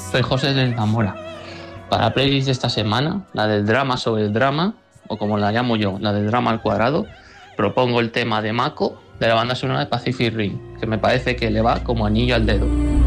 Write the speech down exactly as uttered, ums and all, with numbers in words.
Soy José de Zamora. Para la playlist de esta semana, la del drama sobre el drama, o como la llamo yo, la del drama al cuadrado, propongo el tema de Mako de la banda sonora de Pacific Rim, que me parece que le va como anillo al dedo.